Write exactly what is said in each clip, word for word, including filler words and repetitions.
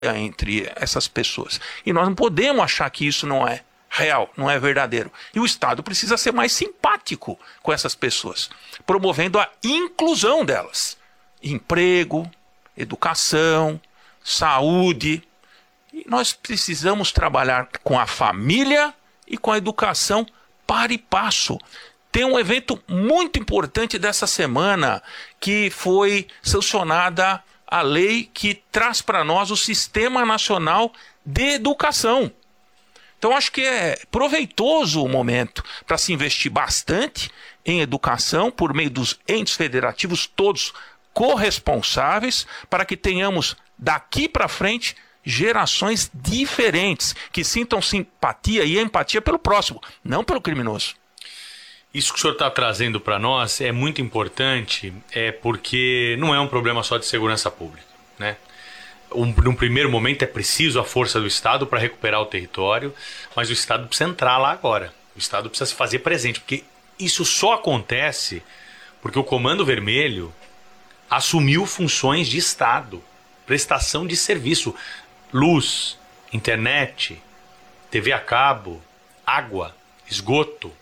entre essas pessoas. E nós não podemos achar que isso não é real, não é verdadeiro. E o Estado precisa ser mais simpático com essas pessoas, promovendo a inclusão delas. Emprego, educação, saúde. E nós precisamos trabalhar com a família e com a educação para e passo. Tem um evento muito importante dessa semana, que foi sancionada a lei que traz para nós o Sistema Nacional de Educação. Então acho que é proveitoso o momento para se investir bastante em educação por meio dos entes federativos, todos corresponsáveis, para que tenhamos daqui para frente gerações diferentes, que sintam simpatia e empatia pelo próximo, não pelo criminoso. Isso que o senhor está trazendo para nós é muito importante, é porque não é um problema só de segurança pública, né? Um, num primeiro momento é preciso a força do Estado para recuperar o território, mas o Estado precisa entrar lá agora. O Estado precisa se fazer presente, porque isso só acontece porque o Comando Vermelho assumiu funções de Estado, prestação de serviço, luz, internet, T V a cabo, água, esgoto,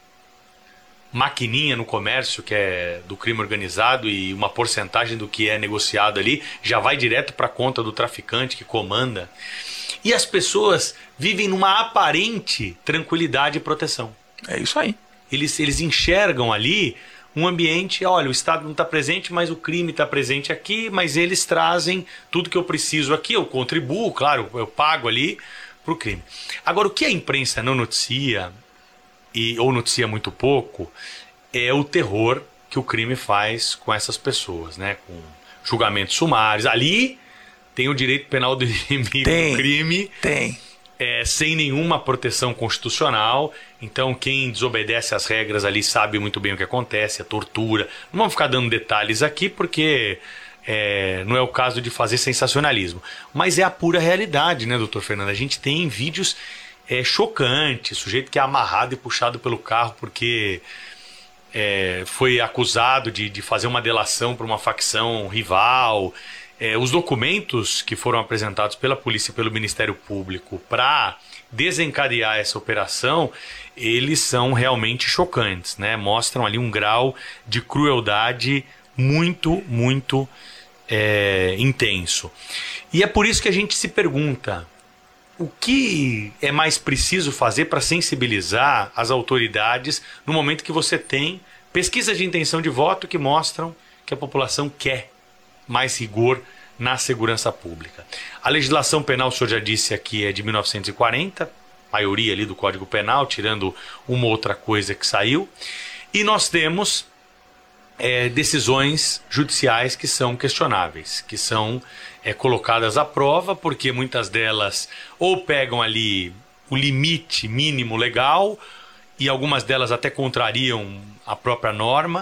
maquininha no comércio, que é do crime organizado, e uma porcentagem do que é negociado ali já vai direto para a conta do traficante que comanda. E as pessoas vivem numa aparente tranquilidade e proteção. É isso aí. Eles, eles enxergam ali um ambiente, olha, o Estado não está presente, mas o crime está presente aqui, mas eles trazem tudo que eu preciso aqui, eu contribuo, claro, eu pago ali para o crime. Agora, o que a imprensa não noticia, E, ou noticia muito pouco, é o terror que o crime faz com essas pessoas, né? Com julgamentos sumários. Ali tem o direito penal do inimigo tem, do crime, tem. É, sem nenhuma proteção constitucional. Então quem desobedece às regras ali sabe muito bem o que acontece, a tortura. Não vamos ficar dando detalhes aqui porque é, não é o caso de fazer sensacionalismo. Mas é a pura realidade, né, doutor Fernando? A gente tem vídeos É chocante, sujeito que é amarrado e puxado pelo carro porque é, foi acusado de, de fazer uma delação para uma facção rival. É, os documentos que foram apresentados pela polícia e pelo Ministério Público para desencadear essa operação, eles são realmente chocantes, né? Mostram ali um grau de crueldade muito, muito é, intenso. E é por isso que a gente se pergunta: o que é mais preciso fazer para sensibilizar as autoridades no momento que você tem pesquisas de intenção de voto que mostram que a população quer mais rigor na segurança pública? A legislação penal, o senhor já disse aqui, é de mil novecentos e quarenta, maioria ali do Código Penal, tirando uma outra coisa que saiu. E nós temos é, decisões judiciais que são questionáveis, que são É, colocadas à prova, porque muitas delas ou pegam ali o limite mínimo legal e algumas delas até contrariam a própria norma.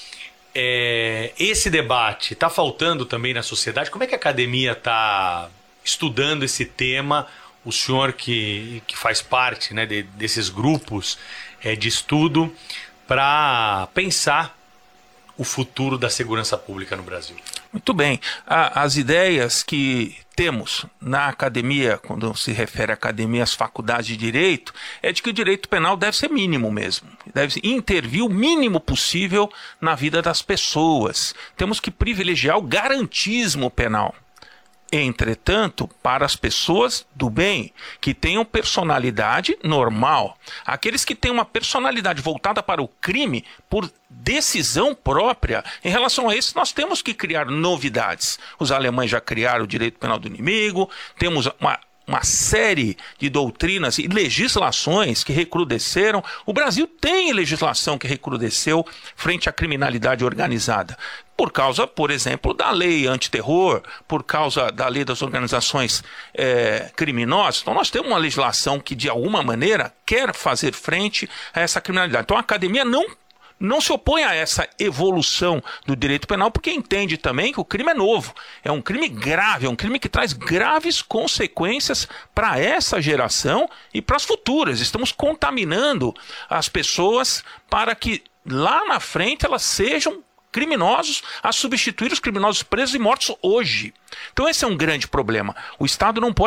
É, esse debate está faltando também na sociedade. Como é que a academia está estudando esse tema? O senhor que, que faz parte, né, de, desses grupos é, de estudo para pensar o futuro da segurança pública no Brasil. Muito bem. As ideias que temos na academia, quando se refere à academia, às faculdades de direito, é de que o direito penal deve ser mínimo mesmo. Deve intervir o mínimo possível na vida das pessoas. Temos que privilegiar o garantismo penal. Entretanto, para as pessoas do bem, que tenham personalidade normal, aqueles que têm uma personalidade voltada para o crime por decisão própria, em relação a isso nós temos que criar novidades. Os alemães já criaram o direito penal do inimigo, temos uma uma série de doutrinas e legislações que recrudesceram. O Brasil tem legislação que recrudesceu frente à criminalidade organizada. Por causa, por exemplo, da lei antiterror, por causa da lei das organizações é, criminosas. Então nós temos uma legislação que, de alguma maneira, quer fazer frente a essa criminalidade. Então a academia não não se opõe a essa evolução do direito penal, porque entende também que o crime é novo, é um crime grave, é um crime que traz graves consequências para essa geração e para as futuras. Estamos contaminando as pessoas para que lá na frente elas sejam criminosos a substituir os criminosos presos e mortos hoje. Então esse é um grande problema. O Estado não pode